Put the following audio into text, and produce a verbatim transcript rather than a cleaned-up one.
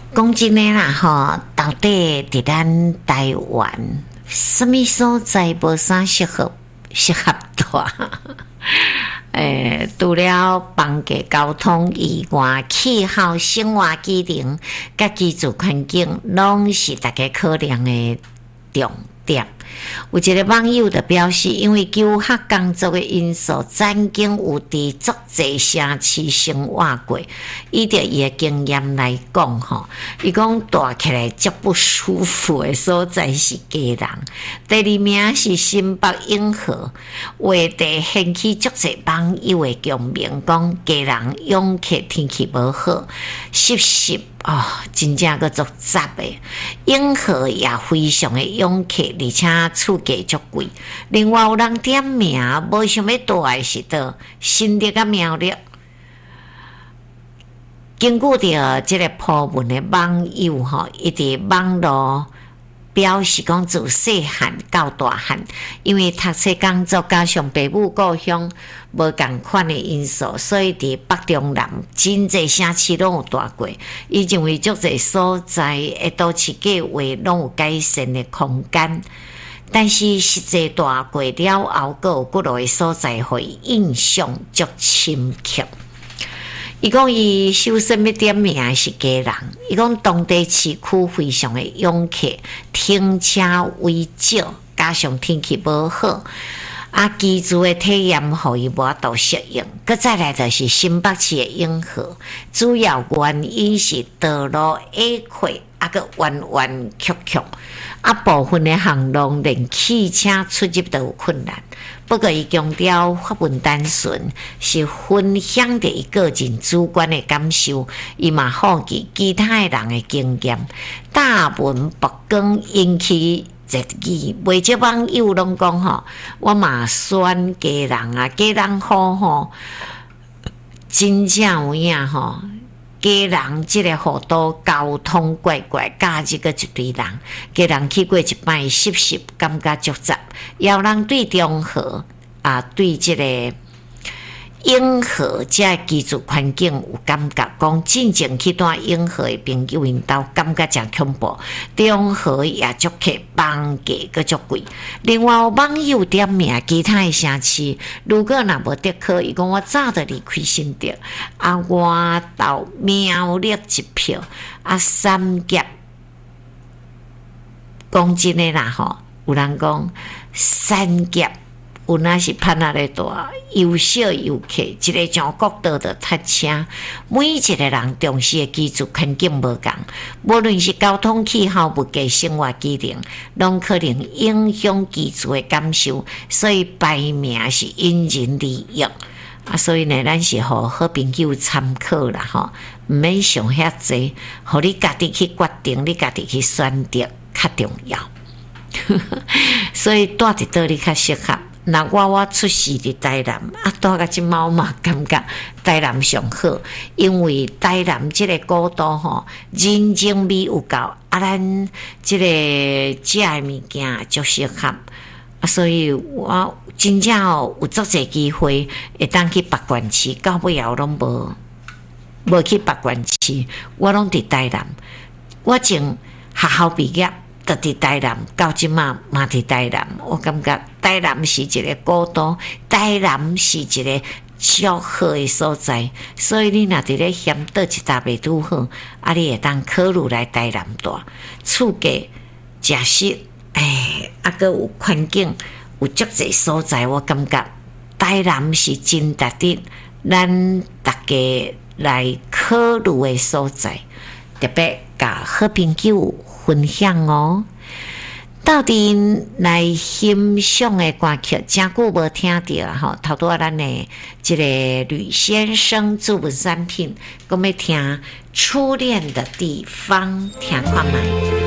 讲真诶啦吼，到底伫咱台湾，什么所在无啥适合适合住？诶，除了房价、交通以外，气候、生活机能、甲居住环境，拢是大家考量诶重点。有一个网友就表示，因为求学工作的因素，曾经有伫足侪城市生活过。以着伊的经验来讲，吼，伊讲住起来足不舒服的所在是基隆，第二名是新北永和。话题掀起足侪网友的共鸣，讲基隆永客天气无好，湿湿。哦，真正个足杂诶，永和也非常的勇客，而且厝价足贵。另外有人点名，无想要住诶是倒新竹甲苗栗。根据着即个普文的网友吼，伊伫网络表示讲自细汉到大汉，因为读册工作加上父母故乡无共款的因素，所以伫北中南真侪城市拢有住过。伊认为足侪所在的都市计划拢有改善的空间，但是实际住过了后，阁有几落的所在互伊印象足深刻。伊讲伊首先要点名是基隆，伊讲当地市区非常的拥挤，停车为少，加上天气无好，啊，居住的体验互伊无法度适应。佮再来就是新北市的永和，主要原因是道路矮阔，啊佮弯弯曲曲，啊部分的巷路连汽车出入都有困难。不过，伊强调发文单纯，是分享着伊个人主观的感受，伊嘛好奇其他人的经验。大文曝光引起热议，袂少网友拢讲吼，我嘛选基隆啊，基隆好吼，真正有影吼。基隆即个河道交通怪怪，加一个一堆人，基隆去过一摆湿湿，感觉足杂。有人对中和啊，对即个永和即个居住环境有感觉，讲进前去住永和的朋友因兜，感觉真恐怖。中和也足客，房价阁足贵。另外有网友点名其他的城市，如果若无得可，伊讲我早就离开新竹，啊，我到苗栗一票，啊，三甲。讲真的啦吼，有人讲三甲。有那是攀那个大，又小又客，一个从国道的塞车，每一个人重视的居住环境无同，无论是交通、气候、物价、生活机能，拢可能影响居住的感受，所以排名是因人而异。啊，所以呢，咱是互好朋友参考啦，吼，毋免想遐济，互你家己去决定，你家己去选择较重要。所以住伫倒你较适合。那我我出世伫台南，啊，住甲即猫嘛，感觉台南上好，因为台南即个古都吼，人情味有够，啊，咱即个食诶物件足适合，啊，所以我真正哦有足侪机会会当去北关市，到尾后拢无无去北关市，我拢伫台南，我从学校毕业。就伫台南，到即马嘛伫台南，我感觉台南是一个古都，台南是一个足好的所在，所以你若伫咧嫌倒一搭袂拄好，啊，你会当考虑来台南住，厝价、食食，哎，啊，阁有环境，有足侪所在，我感觉台南是真值得咱大家来考虑的所在，特别甲好朋友分享哦。到底来欣赏的歌曲，真久无听到啊！吼，头拄啊，咱的这个吕先生驻文产品，我们听初恋的地方，听看卖。